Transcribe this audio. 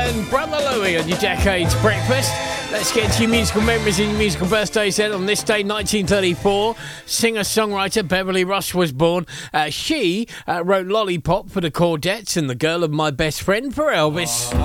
and Brother Louie on your Decades Breakfast. Let's get to your musical memories and your musical birthday set. On this day, 1934, singer-songwriter Beverly Rush was born. She wrote Lollipop for the Chordettes and The Girl of My Best Friend for Elvis.